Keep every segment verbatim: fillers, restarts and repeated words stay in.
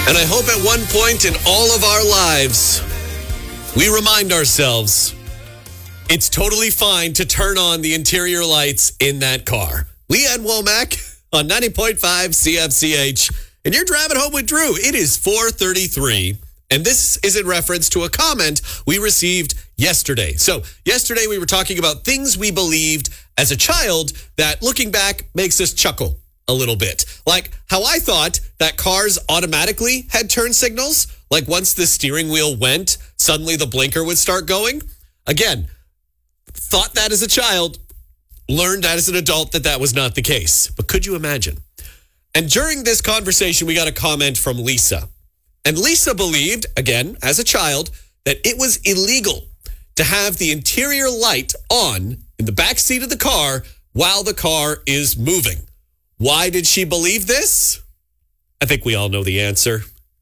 And I hope at one point in all of our lives, we remind ourselves it's totally fine to turn on the interior lights in that car. Leanne Womack on ninety point five C F C H. And you're driving home with Drew. It is four thirty-three. And this is in reference to a comment we received yesterday. So yesterday we were talking about things we believed as a child that looking back makes us chuckle a little bit. Like how I thought that cars automatically had turn signals. Like once the steering wheel went, suddenly the blinker would start going. Again, thought that as a child, learned as an adult that that was not the case. But could you imagine? And during this conversation, we got a comment from Lisa. And Lisa believed, again, as a child, that it was illegal to have the interior light on in the back seat of the car while the car is moving. Why did she believe this? I think we all know the answer.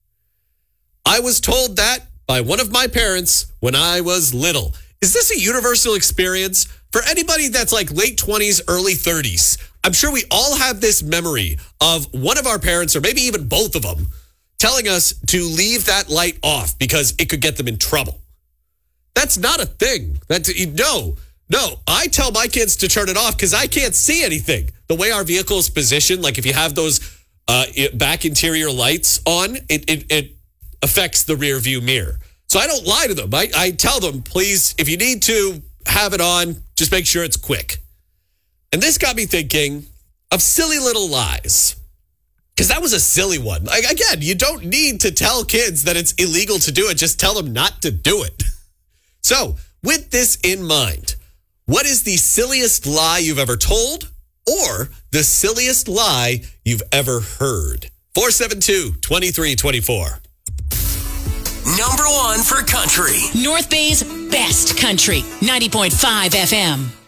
I was told that by one of my parents when I was little. Is this a universal experience for anybody that's like late twenties, early thirties? I'm sure we all have this memory of one of our parents, or maybe even both of them, telling us to leave that light off because it could get them in trouble. That's not a thing. That's, no, no. I tell my kids to turn it off because I can't see anything. The way our vehicle is positioned, like if you have those uh, back interior lights on, it, it, it affects the rear view mirror. So I don't lie to them. I, I tell them, please, if you need to have it on, just make sure it's quick. And this got me thinking of silly little lies. Because that was a silly one. Like, again, you don't need to tell kids that it's illegal to do it. Just tell them not to do it. So, with this in mind, what is the silliest lie you've ever told or the silliest lie you've ever heard? four seven two, two three two four. Number one for country. North Bay's best country. ninety point five F M.